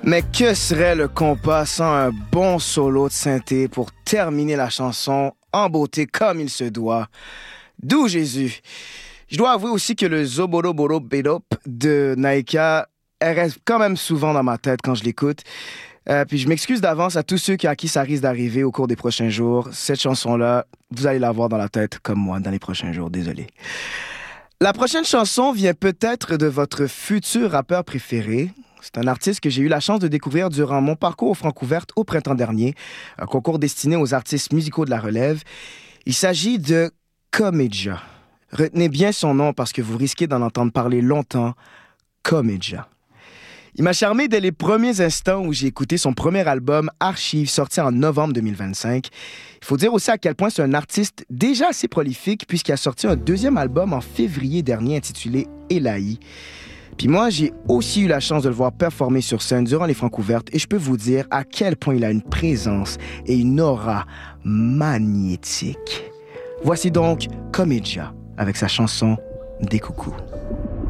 Mais que serait le compas sans un bon solo de synthé pour terminer la chanson en beauté comme il se doit? D'où Jésus. Je dois avouer aussi que le Zoboroboro Bedop de Naika reste quand même souvent dans ma tête quand je l'écoute. Puis je m'excuse d'avance à tous ceux à qui ça risque d'arriver au cours des prochains jours. Cette chanson-là, vous allez l'avoir dans la tête comme moi dans les prochains jours, désolé. La prochaine chanson vient peut-être de votre futur rappeur préféré. C'est un artiste que j'ai eu la chance de découvrir durant mon parcours au Francouverte au printemps dernier, un concours destiné aux artistes musicaux de la relève. Il s'agit de Komedja. Retenez bien son nom parce que vous risquez d'en entendre parler longtemps. Komedja. Il m'a charmé dès les premiers instants où j'ai écouté son premier album Archives, sorti en novembre 2025. Il faut dire aussi à quel point c'est un artiste déjà assez prolifique puisqu'il a sorti un deuxième album en février dernier intitulé Elahi. Puis moi, j'ai aussi eu la chance de le voir performer sur scène durant les Francouvertes et je peux vous dire à quel point il a une présence et une aura magnétique. Voici donc Komedja avec sa chanson Des coucous.